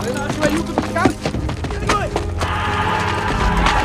来了，这边有个比干。